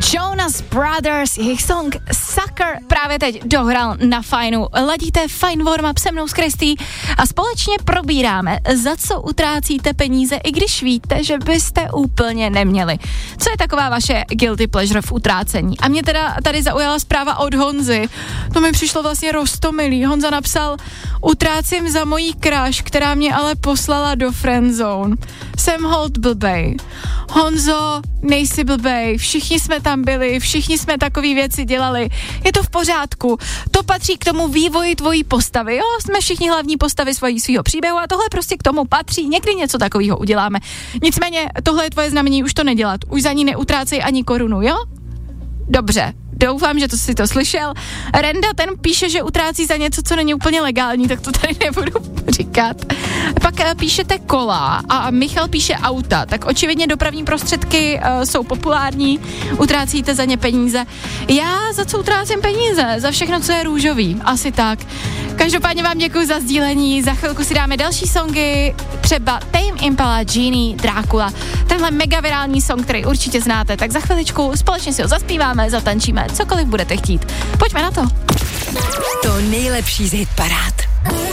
Jonas Brothers, jejich song Sucker právě teď dohrál na Fajnu. Ladíte Fajn warm-up se mnou s Kristý a společně probíráme, za co utrácíte peníze, i když víte, že byste úplně neměli. Co je taková vaše guilty pleasure v utrácení? A mě teda tady zaujala zpráva od Honzy. To mi přišlo vlastně roztomilý. Honza napsal: utrácím za mojí crush, která mě ale poslala do friendzone. Jsem hold blbej. Honzo, nejsi blbej, všichni jsme tam byli, všichni jsme takový věci dělali, je to v pořádku, to patří k tomu vývoji tvojí postavy, jo, jsme všichni hlavní postavy svýho příběhu a tohle prostě k tomu patří, někdy něco takového uděláme. Nicméně tohle je tvoje znamení už to nedělat, už za ní neutrácej ani korunu, jo? Dobře. Doufám, že si to slyšel. Renda ten píše, že utrácí za něco, co není úplně legální, tak to tady nebudu říkat. Pak píšete kola a Michal píše auta, tak očividně dopravní prostředky jsou populární, utrácíte za ně peníze. Já za co utrácím peníze? Za všechno, co je růžový, asi tak. Každopádně vám děkuji za sdílení, za chvilku si dáme další songy, třeba Tame Impala, Genie, Drácula, tenhle mega virální song, který určitě znáte, tak za chviličku společně si ho zaspíváme, zatančíme, cokoliv budete chtít. Pojďme na to. To nejlepší z hitparád.